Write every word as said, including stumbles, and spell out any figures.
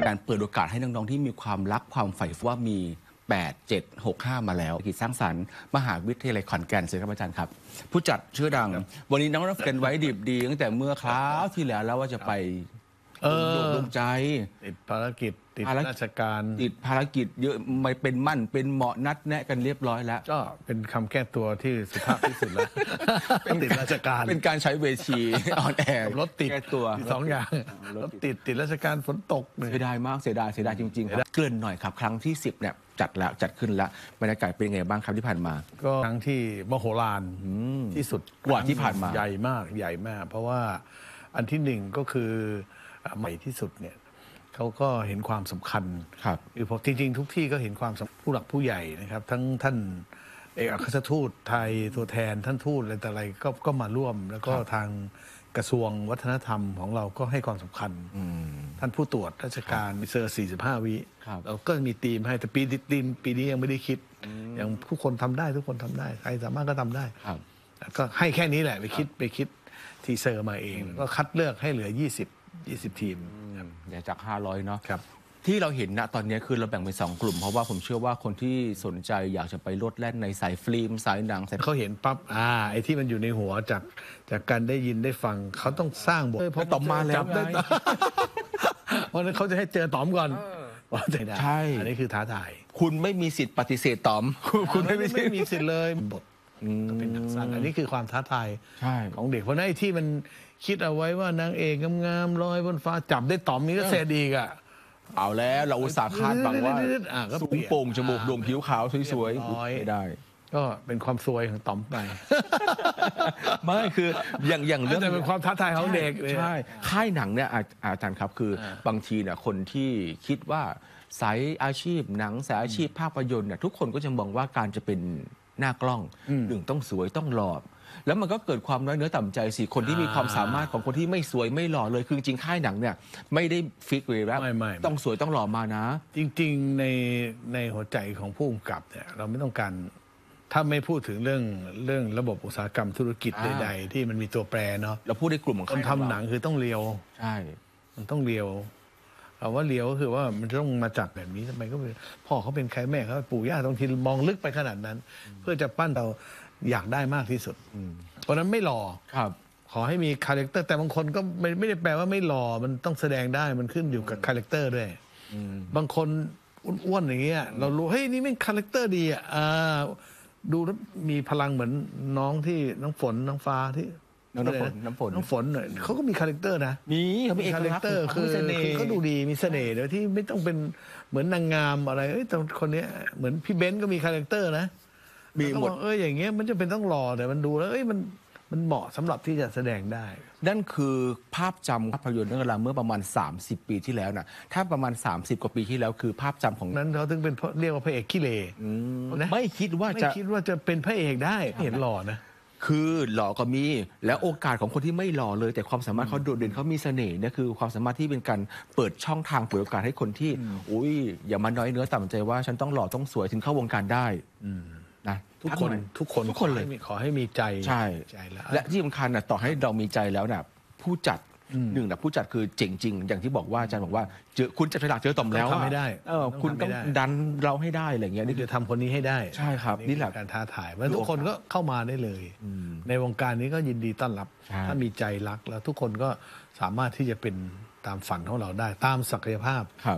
การเปิดโอกาสให้น้องๆที่มีความรักความใฝ่ฝันว่ามีแปด เจ็ด หก ห้ามาแล้วกิจสร้างสรรค์มหาวิทยาลัยขอนแก่นเชิญครับอาจารย์ครับผู้จัดชื่อดังวันนี้น้องรับกันไว้ดิบดีตั้งแต่เมื่อคราวที่แล้วแล้วว่าจะไปดวงใจติดภารกิจติดราชการติดภารกิจเยอะไม่เป็นมั่นเป็นเหมาะนัดแนะกันเรียบร้อยแล้วก็เป็นคำแก้ตัวที่สุภาพที่สุดแล้วเป็นติดราชการเป็นการใช้เวทีออนแอร์รถติดแก้ตัวสองอย่างรถติดติดราชการฝนตกเสียดายมากเสียดายเสียดายจริงๆครับเกริ่นหน่อยครับครั้งที่สิบเนี่ยจัดแล้วจัดขึ้นแล้วบรรยากาศเป็นยังไงบ้างครับที่ผ่านมาก็ครั้งที่มโหฬารที่สุดกว่าที่ผ่านมาใหญ่มากใหญ่มากเพราะว่าอันที่หนึ่งก็คือใหม่ที่สุดเนี่ยเขาก็เห็นความสำคัญครับคือพอจริงๆทุกที่ก็เห็นความผู้หลักผู้ใหญ่นะครับทั้งท่านเอกอัครราชทูตไทยตัวแทนท่านทูตอะไรแต่อะไรก็ก็มาร่วมแล้วก็ทางกระทรวงวัฒนธรรมของเราก็ให้ความสำคัญท่านผู้ตรวจราชการเซอร์สี่สิบห้าวิเราก็มีทีมให้แต่ปีทีมปีนี้ยังไม่ได้คิดอย่างทุกคนทำได้ทุกคนทำได้ใครสามารถก็ทำได้ก็ให้แค่นี้แหละไปคิดไปคิดทีเซอร์มาเองก็คัดเลือกให้เหลือยี่สิบ ยี่สิบทีมอย่าจากห้าร้อยเนาะที่เราเห็นนะตอนนี้คือเราแบ่งเป็นสองกลุ่มเพราะว่าผมเชื่อว่าคนที่สนใจอยากจะไปโลดแล่นในสายฟิล์มสายหนังเขาเห็นปั๊บอ่าไอ้ที่มันอยู่ในหัวจากจากการได้ยินได้ฟังเขาต้องสร้างบทเพราะต๋อมมาแล้วไงเพราะนั้นเขาจะให้เจอต๋อมก่อนว่าจะได้ใช่อันนี้คือท้าทายคุณไม่มีสิทธิ์ปฏิเสธต๋อมคุณไม่ไม่มีสิทธิ์เลยบทก็เป็นหนังสั้นอันนี้คือความท้าทายของเด็กเพราะนั้นไอ้ที่มันคิดเอาไว้ว่านางเอกงามๆลอยบนฟ้าจับได้ต๋อมนี้ก็เสร็จอีกอ่ะเอาแล้วเราอุตส่าห์คาดหวังว่าสูงโป่งจมูกโด่งผิวขาวสวยๆไม่ได้ก็เป็นความซวยของต๋อมไปไม่คืออย่างอย่างเรื่องแต่เป็นความท้าทายของเด็กใช่ค่ายหนังเนี่ยอาจารย์ครับคือบางทีเนี่ยคนที่คิดว่าสายอาชีพหนังสายอาชีพภาพยนตร์เนี่ยทุกคนก็จะมองว่าการจะเป็นหน้ากล้องหนึ่งต้องสวยต้องหล่อแล้วมันก็เกิดความน้อยเนื้อต่ำใจสิคนที่มีความสามารถของคนที่ไม่สวยไม่หล่อเลยคือจริงค่ายหนังเนี่ยไม่ได้ฟิกเลยว่าต้องสวยต้องหล่อมานะจริงๆในในหัวใจของผู้กำกับเนี่ยเราไม่ต้องการถ้าไม่พูดถึงเรื่องเรื่องระบบอุตสาหกรรมธุรกิจใดๆที่มันมีตัวแปรเนาะเราพูดในกลุ่มของคนทำหนังคือต้องเลียวใช่มันต้องเลียวเอาว่าเลียวก็คือว่ามันต้องมาจากแบบนี้ทำไมก็พ่อเขาเป็นใครแม่เขาปู่ย่าบางทีมองลึกไปขนาดนั้น เพื่อจะปั้นเราอยากได้มากที่สุดเพราะนั้นไม่หล่อครับขอให้มีคาแรคเตอร์แต่บางคนก็ไม่ไม่ได้แปลว่าไม่หล่อมันต้องแสดงได้มันขึ้นอยู่กับคาแรคเตอร์ด้วยบางคนอ้วนๆอย่างเงี้ยเรารู้เฮ้ยนี่ไม่คาแรคเตอร์ดีอ่ะดูแล้วมีพลังเหมือนน้องที่น้องฝนน้องฟ้าที่น้องฝนน้องฝนน้องฝนเนี่ยเขาก็มีคาแรคเตอร์นะมีเขามีคาแรคเตอร์คือเขาดูดีมีเสน่ห์โดยที่ไม่ต้องเป็นเหมือนนางงามอะไรเอ้ยแต่คนนี้เหมือนพี่เบนซ์ก็มีคาแรคเตอร์นะมีหมดเอออย่างเงี้ยมันจะเป็นต้องรอแต่มันดูแล้วเอ้ยมันมันเหมาะสำหรับที่จะแสดงได้นั่นคือภาพจำภาพยนตร์เรื่องราวเมื่อประมาณสามสิบปีที่แล้วนะถ้าประมาณสามสิบกว่าปีที่แล้วคือภาพจำของนั้นเขาถึงเป็นเรียกว่าพระเอกขี้เหร่ไม่คิดว่าจะไม่คิดว่าจะเป็นพระเอกได้เห็นหล่อนะคือหล่อก็มีแล้วโอกาสของคนที่ไม่หล่อเลยแต่ความสามารถเขาโดดเด่นเขามีเสน่ห์นี่คือความสามารถที่เป็นการเปิดช่องทางเปิดโอกาสให้คนที่อุ้ยอย่ามาน้อยเนื้อต่ำใจว่าฉันต้องหล่อต้องสวยถึงเข้าวงการได้นะทุกคนทุกคนทุกคนเลยขอให้มีใจใช่และที่สำคัญนะต่อให้เรามีใจแล้วนะผู้จัดหนึ่งนะผู้จัดคือเจ๋งจริงอย่างที่บอกว่าอาจารย์บอกว่าเจอคุณจะฉลาดเจอต่อมแล้วทำไม่ได้เออคุณต้องดันเราให้ได้อะไรเงี้ยนี่คือทำคนนี้ให้ได้ใช่ครับนี่แหละการท้าทายว่าทุกคนก็เข้ามาได้เลยในวงการนี้ก็ยินดีต้อนรับถ้ามีใจรักแล้วทุกคนก็สามารถที่จะเป็นตามฝันของเราได้ตามศักยภาพ